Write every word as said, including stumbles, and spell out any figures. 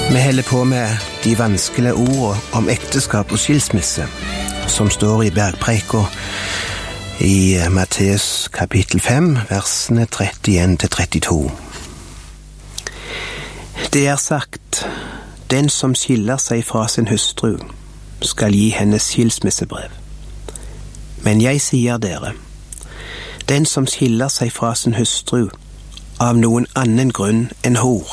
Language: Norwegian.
Vi holder på med de vanskelige ordene om ekteskap og skilsmisse, som står i Bergpreika i Matteus kapittel fem, versene trettien til trettito. Det er sagt, den som skiller seg fra sin hustru, skal gi henne skilsmissebrev. Men jeg sier dere, den som skiller seg fra sin hustru av noen annen grunn enn hor,